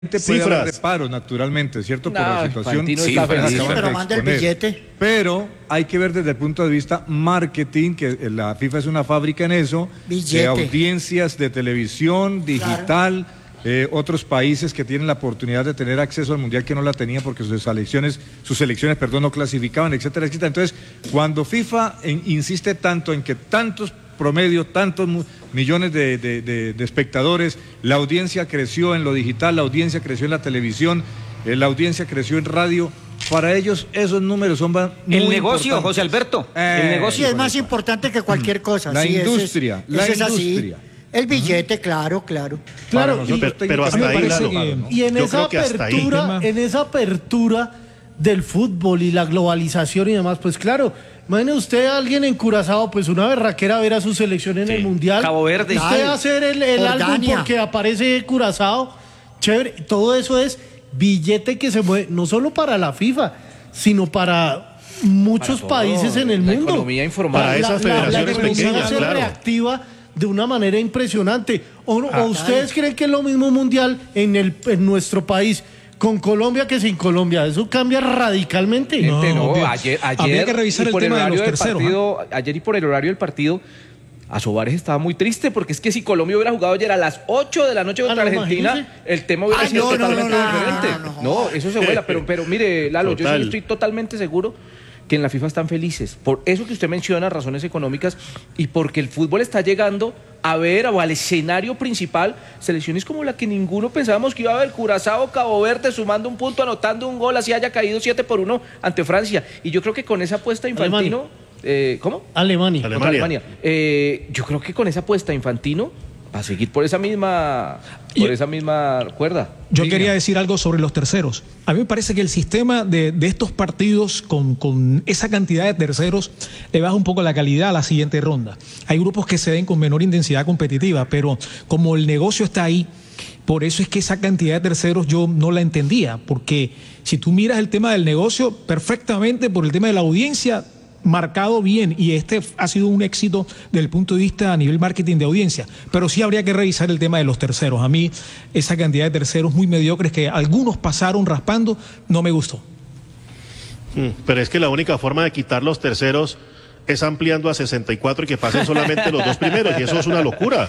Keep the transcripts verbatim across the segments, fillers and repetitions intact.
puede Cifras. haber reparo, naturalmente, ¿cierto? No, Por la situación Infantino sí, está que feliz. acaban Pero de manda el exponer. billete. Pero hay que ver desde el punto de vista marketing, que la FIFA es una fábrica en eso, Billete. de audiencias de televisión, digital, eh, otros países que tienen la oportunidad de tener acceso al Mundial que no la tenían porque sus selecciones, sus selecciones, perdón, no clasificaban, etcétera, etcétera. Entonces, cuando FIFA en- insiste tanto en que tantos promedio, tantos mu- millones de, de- de- de espectadores, la audiencia creció en lo digital, la audiencia creció en la televisión, eh, la audiencia creció en radio, para ellos esos números son va- muy El negocio, importantes. José Alberto. Eh, el Sí, negocio. es más importante que cualquier cosa. La sí, ese es- industria, la ese es así. industria. El billete, claro, claro. Para Claro, nosotros y- pero- pero hasta técnicamente a mí me ahí, parece claro, que- ¿no? y en Yo esa creo que hasta ahí. apertura, en esa apertura del fútbol y la globalización y demás, pues claro, imagine usted a alguien en Curazao, pues una berraquera ver a su selección en el Mundial. Cabo Verde. Usted Claro. hacer el, el álbum Jordania. porque aparece Curazao, chévere, todo eso es billete que se mueve, no solo para la FIFA, sino para muchos Para todo, países en el la mundo. economía informal. Para esas federaciones economía pequeñas, se claro. reactiva de una manera impresionante. ¿O, Ah, o ustedes creen que es lo mismo mundial en, el, en nuestro país con Colombia que sin Colombia? Eso cambia radicalmente. Gente, no, obvio. ayer, ayer Habría que revisar y el por tema de horario los del terceros, partido, ayer y por el horario del partido, Asobares estaba muy triste porque es que si Colombia hubiera jugado ayer a las ocho de la noche contra Ah, no, Argentina, imagínese. el tema hubiera Ay, sido no, no, totalmente no, no, diferente. no, No, no, no. eso se vuela, pero, pero mire, Lalo, yo sí Total. estoy totalmente seguro que en la FIFA están felices por eso que usted menciona, razones económicas, y porque el fútbol está llegando a ver o al escenario principal selecciones como la que ninguno pensábamos que iba a haber, Curazao, Cabo Verde, sumando un punto, anotando un gol, así haya caído siete por uno ante Francia. Y yo creo que con esa apuesta Infantino, eh, ¿cómo? Alemania. Ale- Contra Alemania. Alemania. Eh, yo creo que con esa apuesta Infantino va a seguir por esa misma, por Y- esa misma cuerda. Yo Línea. quería decir algo sobre los terceros. A mí me parece que el sistema de, de estos partidos con, con esa cantidad de terceros le baja un poco la calidad a la siguiente ronda. Hay grupos que se ven con menor intensidad competitiva, pero como el negocio está ahí, por eso es que esa cantidad de terceros yo no la entendía, porque si tú miras el tema del negocio, perfectamente por el tema de la audiencia, marcado bien, y este ha sido un éxito desde el punto de vista a nivel marketing de audiencia, pero sí habría que revisar el tema de los terceros. A mí esa cantidad de terceros muy mediocres que algunos pasaron raspando no me gustó. Mm, Pero es que la única forma de quitar los terceros es ampliando a sesenta y cuatro y que pasen solamente los dos primeros, y eso es una locura.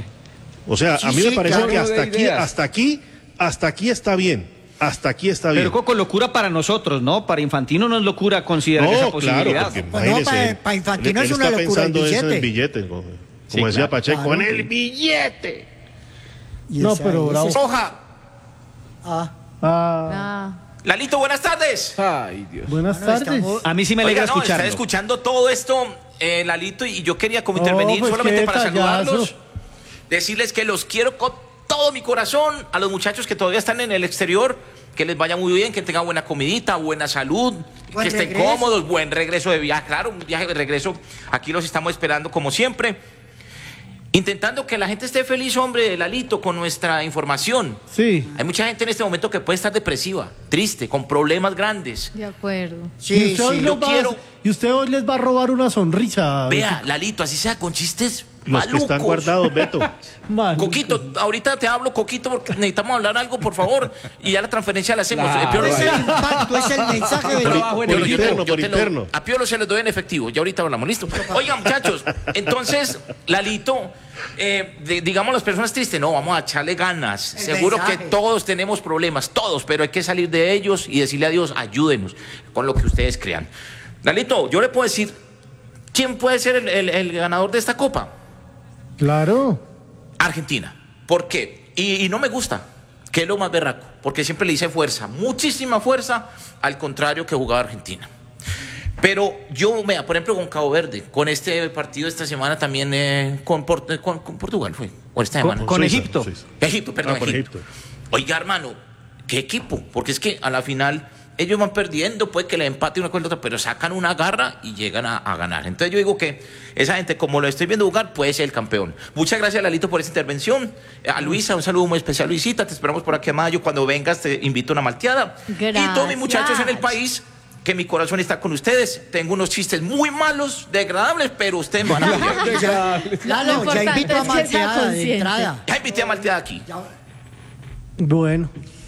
O sea, Sí, a mí sí, me parece claro. que hasta De aquí, ideas. hasta aquí, hasta aquí está bien. Hasta aquí está bien. Pero Coco, locura para nosotros, ¿no? Para Infantino no es locura considerar esa No, claro, posibilidad. porque Pues no, imagínese, pa- pa Infantino él- es él una está locura el pensando eso en el billete. billete, como, Sí, como decía claro. Pacheco, Claro. en el billete. Y No, esa- pero y bravo. ese- Roja. Ah, Ah, Lalito, buenas tardes. Ay, Dios. buenas bueno, tardes. estamos- A mí sí me alegra Oiga, no, escucharlo. está escuchando todo esto, eh, Lalito, y yo quería como No, intervenir pues, solamente qué para detallazo. saludarlos, decirles que los quiero con todo mi corazón, a los muchachos que todavía están en el exterior, que les vaya muy bien, que tengan buena comidita, buena salud, Buen que estén regreso. cómodos, buen regreso de viaje, claro, un viaje de regreso, aquí los estamos esperando como siempre. Intentando que la gente esté feliz, hombre, Lalito, con nuestra información. Sí. Hay mucha gente en este momento que puede estar depresiva, triste, con problemas grandes. De acuerdo. y, Sí, usted hoy sí, les yo va a- quiero- y usted hoy les va a robar una sonrisa. Vea, Lalito, así sea con chistes Los malucos. que están guardados, Beto. Man. Coquito, ahorita te hablo, Coquito, porque necesitamos hablar algo, por favor. Y ya la transferencia la hacemos. Claro, Eh, Piolo, es sí. el impacto, es el mensaje de Por- Trabajo en por el interno, equipo, yo por te lo- interno. a Piolo se les doy en efectivo. Ya ahorita hablamos, listo. Oigan, muchachos, entonces, Lalito, eh, de- digamos las personas tristes, no, vamos a echarle ganas. El Seguro mensaje. que todos tenemos problemas, todos, pero hay que salir de ellos y decirle a Dios, ayúdenos con lo que ustedes crean. Lalito, yo le puedo decir, ¿quién puede ser el, el- el ganador de esta copa? Claro. Argentina. ¿Por qué? Y, y no me gusta, que es lo más berraco, porque siempre le hice fuerza, muchísima fuerza, al contrario que jugaba Argentina. Pero yo, mira, por ejemplo, con Cabo Verde, con este partido esta semana también, eh, con, Port- con- con Portugal fue, o esta semana. Con, con Suiza, Egipto. Suiza. Egipto, perdón, Ah, por Egipto. Egipto. Oiga, hermano, ¿qué equipo? Porque es que a la final ellos van perdiendo, puede que le empate una con la otra, pero sacan una garra y llegan a, a ganar. Entonces yo digo que esa gente, como lo estoy viendo jugar, puede ser el campeón. Muchas gracias, Lalito, por esta intervención. A Luisa, un saludo muy especial, Luisita. Te esperamos por aquí a mayo. Cuando vengas te invito a una malteada. Y todos mis muchachos en el país, que mi corazón está con ustedes. Tengo unos chistes muy malos, degradables, pero ustedes me van a apoyar. ya, Lalo, Lo ya importante invito a es que sea malteada de consciente. entrada. Ya invité a malteada aquí. Ya- Bueno.